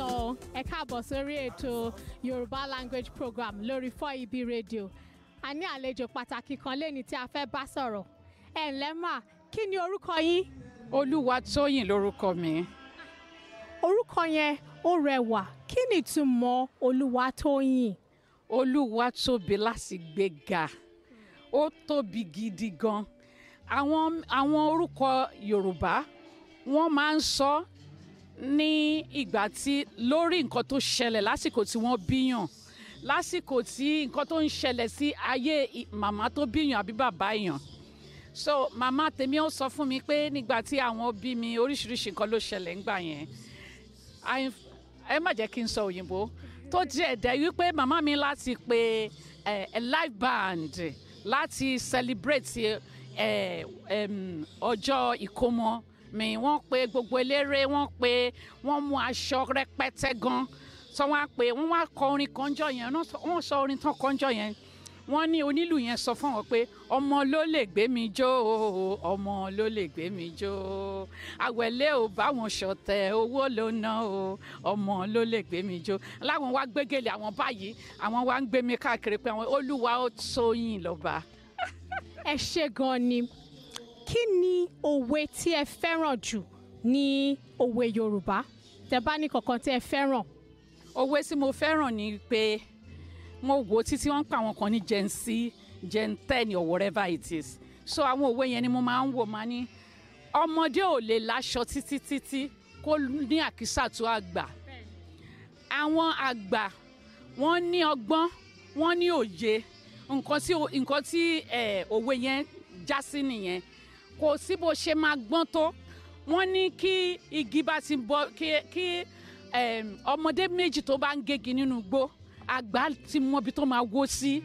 káàsán ẹ káàbọ̀ sórí ètò Yorùbá language program lórí 4EB radio. A ní àlejò pàtàkì kan lẹ́ni tí a fẹ́ bá sọ̀rọ̀. Ẹ ǹlẹ́ mà, kí ni orúkọ yín? Olúwatóyìn lórúkọ mi. Orúkọ yẹn ó rẹwà. Kí ni ìtumọ̀ Olúwatóyìn? Olúwa tóbi láti gbéga. Ó tóbi gidi gan. Àwọn orúkọ Yorùbá wọ́n máa ń sọ ní ìgbà tí lórí nǹkan tó ṣẹlẹ̀ lásìkò tí wọ́n bíyàn, lásìkò tí nǹkan tó ń ṣẹlẹ̀ sí ayé màmá tó bíyàn àbí bàbá èèyàn. So màmá tèmi ó sọ fún mi pé nígbà tí àwọn bí mi oríṣiríṣi nǹkan ló ṣẹlẹ̀ ńgbà yẹn. Ẹ má jẹ́ kí n sọ òyìnbó tó jẹ́ ẹ̀dẹ̀ wípé màmá mi láti pe a live band láti celebrate ọjọ́ ìkómọ mi. Wọ́n pe gbogbo eléré, wọ́n mú aṣọ rẹpẹtẹ gan. So wọ́n wá kọ orin kanjọ yẹn, wọ́n sọ orin tán kanjọ yẹn. Wọ́n ní onílù yẹn sọ fún wọn pé ọmọ ló lè gbé mi jó, ọmọ ló lè gbé mi jó. Àwẹ̀lé ò bá wọn ṣọ̀tẹ̀, owó ló ná o, ọmọ ló lè gbé mi jó. Láwọn wá gbégélé àwọn báyìí, àwọn wá ń gbé mi káàkiri pé àwọn Olúwatóyìn lọ́ba. Ẹ ṣé gan ni. Kí ni òwe tí ẹ fẹ́ràn jù ní òwe Yorùbá? Tẹ́ bá ní kankan tí ẹ fẹ́ràn. Òwe tí mo fẹ́ràn ni pé mo wò títí wọ́n ń pa àwọn kan ní Gen Z, Gen 10 or whatever it is. So àwọn òwe yẹn ni mo máa ń wò máa ní ọmọdé ò lè láṣọ títí kó ní àkísà tó àgbà. Àwọn àgbà wọ́n ní ọgbọ́n, wọ́n ní òye. Nǹkan tí òwe yẹn já sí nìyẹn. Kò sí bó ṣe máa gbọ́n tó. Wọ́n ní kí igi bá ti bọ́ kí ọmọdé méjì tó bá ń gégi nínú igbó, àgbà ti mọ ibi tó máa wó sí.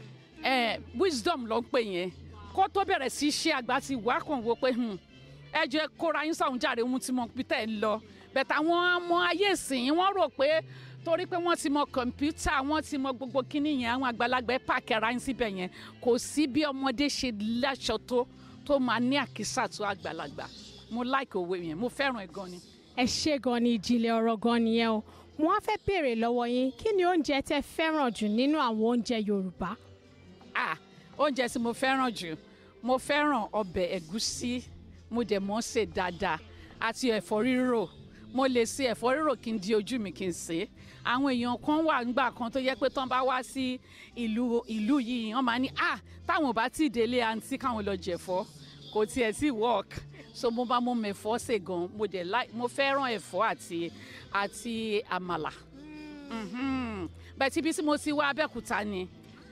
Wisdom ló ń pè yẹn. Kó tó bẹ̀rẹ̀ sí ṣe àgbà ti wá kàn wò pé ẹ jẹ́ kóra yín sáwọn jàre ohun tí mo bí tẹ̀ ń lọ. Bẹ̀tẹ̀ àwọn ọmọ ayé ìsìn wọ́n rò pé torí pé wọ́n ti mọ kọ̀ǹpútà, wọ́n ti mọ gbogbo kíní yẹn, àwọn àgbàlagbà ẹ̀ pààkì ara yín síbẹ̀ yẹn. Kò sí bí ọmọdé ṣe láṣọ tó máa ní àkísà tó àgbàlagbà. Mo like òwe yẹn, mo fẹ́ràn ẹ̀ gan ni. Ẹ ṣé gan ni, ìjìnlẹ̀ ọ̀rọ̀ gan nìyẹn o. Mo wá fẹ́ béèrè lọ́wọ́ yín, kí ni oúnjẹ tẹ́ fẹ́ràn jù nínú àwọn oúnjẹ Yorùbá? Oúnjẹ tí mo fẹ́ràn jù, mo fẹ́ràn ọbẹ̀ ẹ̀gúsí, mo dẹ̀ mọ̀ ṣe dáadáa, àti ẹ̀fọ́ rírò. Mo lè ṣe ẹ̀fọ́ rírò kí n di ojú mi kí n sè é. Àwọn èèyàn kan wà nígbà kan tó yẹ pé tán bá wá sí ìlú yìí, wọ́n máa ní táwọn ò bá tí ì délé àǹtí káwọn lọ jẹ̀fọ́, kò tiẹ̀ sí work. So mo bá mú mẹ̀fọ́ ṣe gan, mo fẹ́ràn ẹ̀fọ́ àti àmàlà. Bẹ́ẹ̀ tí bí tí mo ti wá Abẹ́òkúta ni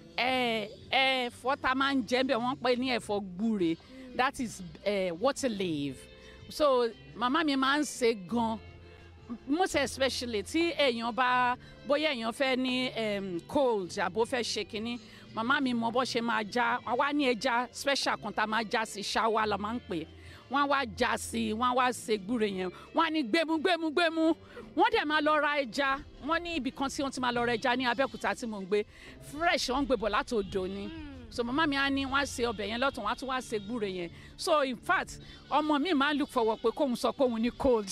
ẹ̀fọ́ tá máa ń jẹ bẹ́ẹ̀ wọ́n pè ní ẹ̀fọ́ gbúre, that is water leaf. So màmá mi máa ń ṣe gan, most especially tí èèyàn bá bóyá èèyàn fẹ́ ní cold àbó fẹ́ ṣe kínní, màmá mi mọ bó ṣe máa já. Wá ní ẹja special kan tá máa já sí ṣáwá la máa ń pè. Wọ́n wá já sí, wọ́n wá ṣe gbúre yẹn, wọ́n á ní gbémú. Wọ́n dẹ̀ máa lọ ra ẹja. Wọ́n ní ibì kan tí wọ́n ti máa lọ ra ẹja ní Abẹ́òkúta tí mò ń gbé, fresh wọ́n ń gbé bọ̀ láti odò ni. So màmá mi á ní wọ́n á ṣe ọbẹ̀ yẹn lọ́tọ̀, wọ́n á tún wá ṣe gbúre yẹn. So in fact ọmọ mi máa ń look forward pé kóun sọ pé òun ní cold.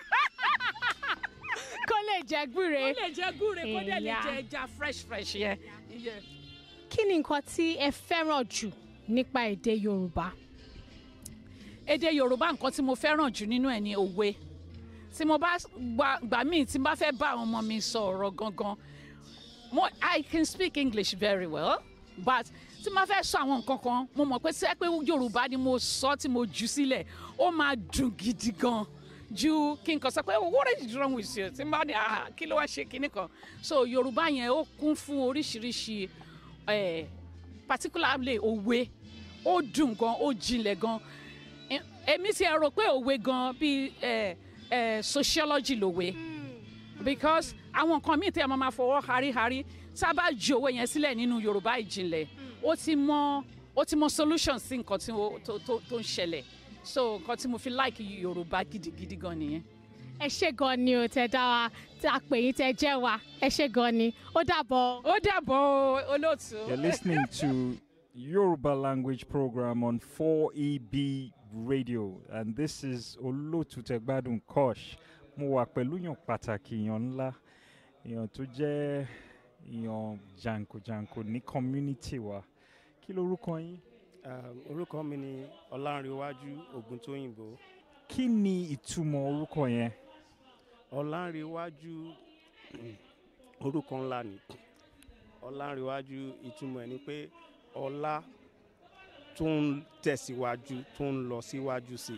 Kó lè jẹ gbúre. Kó lè jẹ gbúre, kó dẹ̀ lè jẹ ẹja fresh yẹn. Kí ni nǹkan tí ẹ fẹ́ràn jù nípa èdè Yorùbá? Èdè Yorùbá nǹkan tí mo fẹ́ràn jù nínú ẹ̀ ni òwe. Tí mo bá gbà míì tí mo bá fẹ́ bá àwọn ọmọ mi sọ ọ̀rọ̀ gangan, I can speak English very well, but tí mo fẹ́ sọ àwọn nǹkan kan, mo mọ̀ pé tí ẹ pé Yorùbá ni mo sọ tí mo jù sílẹ̀, ó máa dùn gidi gan ju kí n kàn sọ pé what is wrong with you? Tí mo bá ní kí ló wá ṣe kinní kan. So Yorùbá yẹn ó kún fún oríṣiríṣi particularly òwe, ó dùn gan, ó jinlẹ̀ gan. Èmi ti rò pé òwe gan bíi sociology lòwe, because àwọn nǹkan míì tí a máa fọwọ́ harí tá a bá ju òwe yẹn sílẹ̀ nínú Yorùbá ìjìnlẹ̀, ó ti mọ solution sí nǹkan tó ń ṣẹlẹ̀. So nǹkan tí mo fi like Yorùbá gidigidi gan nìyẹn. Ẹ ṣé gan ni o, tẹ́ dá wa, tí a pè yín tẹ́ jẹ́ wa. Ẹ ṣé gan ni. Ó dàbọ̀. Ó dàbọ̀ olóòtú. You're listening to Yoruba language program on 4EB radio, and this is Olotutegbadun Kosh mo wà pẹ̀lú èèyàn pàtàkì, èèyàn ńlá, èèyàn tó jẹ́ èèyàn jàǹkànjàǹkàn ní community wa. Kí lorúkọ yín? Orúkọ mi ni Ọlánrewájú Ògúntóyìnbó. Kí ni ìtumọ̀ orúkọ yẹn? Ọlánrewájú orúkọ ńlá ni. Ọlánrewájú ìtumọ̀ ẹ̀ ni pé ọlá tó ń tẹ̀síwájú, tó ń lọ síwájú sí.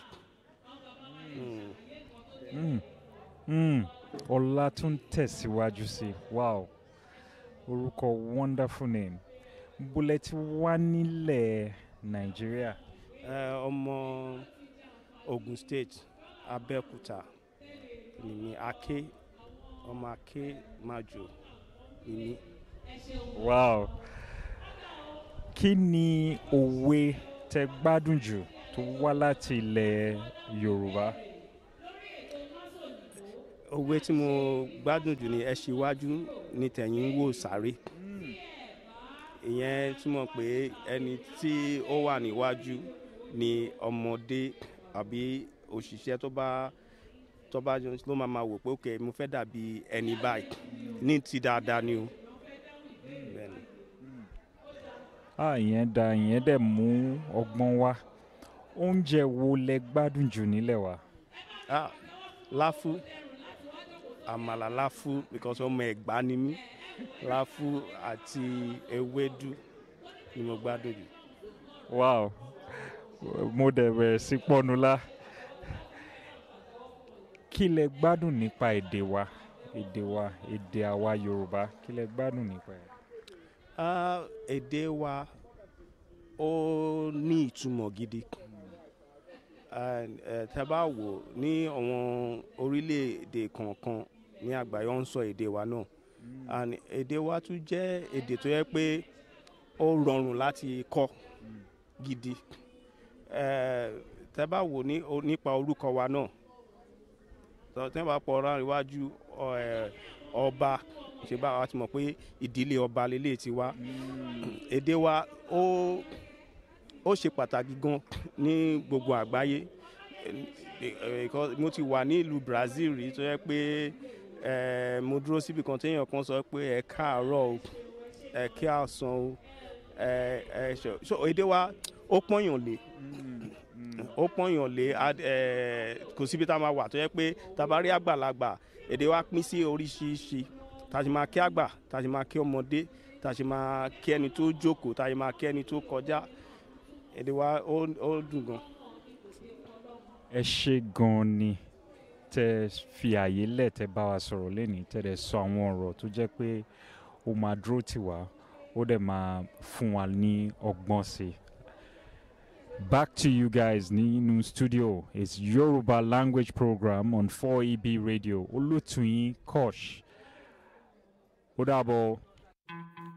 Ọlá tó ń tẹ̀síwájú sí. Wow. Orúkọ wonderful name. Bólẹ̀ tí wà nílẹ̀ Nàìjíríà. Ọmọ Ogun State, Abẹ́òkúta ni mi. Ọmọ Aké Májò ni mi. Wow. Kí ni òwe tẹ́ gbádùn jù tó wá láti ilẹ̀ Yorùbá? Òwe tí mo gbádùn jù ni ẹ ṣíwájú ní tẹ̀yìn wò sáré. Ìyẹn túmọ̀ pé ẹni tí ó wà níwájú ni ọmọdé àbí òṣìṣẹ́ tó bá ló máa wò pé okay, mo fẹ́ dàbí ẹni báyìí ní ti dáadáa ni o. Bẹ́ẹ̀ni. Ìyẹn da, ìyẹn dẹ̀ mú ọgbọ́n wá. Oúnjẹ wo lẹ gbádùn jù nílẹ̀ wa? Láfú. Àmàlà láfú because ọmọ Ẹ̀gbá ni mí. Láfú àti ewédú ni mo gbádùn jù. Wow. Mo dẹ̀ bẹ̀rẹ̀ sí pọ́nulá. Kí lẹ gbádùn nípa èdè wa? Èdè àwa Yorùbá. Kí lẹ gbádùn nípa ẹ̀? Èdè wa ó ní ìtumọ̀ gidi. Tẹ́ bá wò ní àwọn orílẹ̀-èdè kọ̀ọ̀kan ní àgbáyé wọ́n ń sọ èdè wa náà. And èdè wa tún jẹ́ èdè tó yẹ pé ó rọrùn láti kọ́ gidi. Tẹ́ bá wò nípa orúkọ wa náà. Tẹ́ bá pọ̀ Ọlánrewájú ọba, ṣe bá wa ti mọ̀ pé ìdílé ọba lélẹ̀ ti wá. Èdè wa ó ṣe pàtàkì gan ní gbogbo àgbáyé. Mo ti wà ní ìlú Brazil rí tó yẹ pé mo dúró síbi kan téèyàn kan sọ pé ẹ káàárọ̀ o, ẹ káàsán o, so èdè wa ó pọ́nyàn lé. Ó pọ́nyàn lé. Kò síbi tá a máa wà tó yẹ pé tá a bá rí àgbàlagbà, èdè wa pín sí oríṣiríṣi. Tá a ṣe máa kí àgbà, tá a ṣe máa kí ọmọdé, tá a ṣe máa kí ẹni tó jókòó, tá a ṣe máa kí ẹni tó kọjá. Èdè wa ó dùn gan. Ẹ ṣé gan ni tẹ́ fi àyè lẹ̀ tẹ́ bá wa sọ̀rọ̀ lẹ́nìí, tẹ́ dẹ̀ sọ àwọn ọ̀rọ̀ tó jẹ́ pé ó máa dúró tì wá, ó dẹ̀ máa fún wa ní ọgbọ́n sí. Back to you guys nínú studio. It's Yoruba language program on 4EB radio. Olótùú yín Kosh. Ó dàbọ̀.